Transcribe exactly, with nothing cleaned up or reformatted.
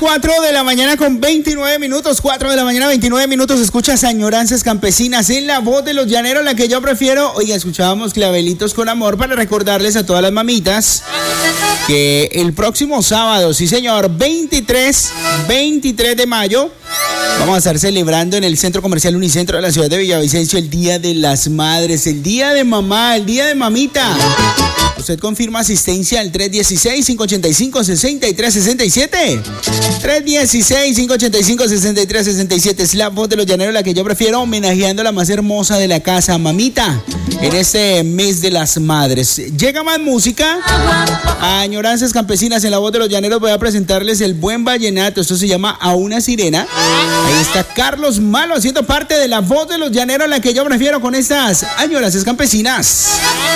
cuatro de la mañana con veintinueve minutos, cuatro de la mañana, veintinueve minutos, escuchas Añoranzas Campesinas en la voz de los llaneros, la que yo prefiero. Oiga, escuchábamos Clavelitos con Amor para recordarles a todas las mamitas que el próximo sábado, sí señor, veintitrés, veintitrés de mayo, vamos a estar celebrando en el Centro Comercial Unicentro de la ciudad de Villavicencio el Día de las Madres, el Día de Mamá, el Día de Mamita. Usted confirma asistencia al tres uno seis, cinco ocho cinco, seis tres seis siete. tres uno seis, cinco ocho cinco, seis tres seis siete. Es la voz de los llaneros, la que yo prefiero, homenajeando a la más hermosa de la casa, mamita, en este mes de las madres. Llega más música. Añoranzas Campesinas en la voz de los llaneros. Voy a presentarles el buen vallenato. Esto se llama A una sirena. Ahí está Carlos Malo haciendo parte de la voz de los llaneros, la que yo prefiero, con estas Añoranzas Campesinas.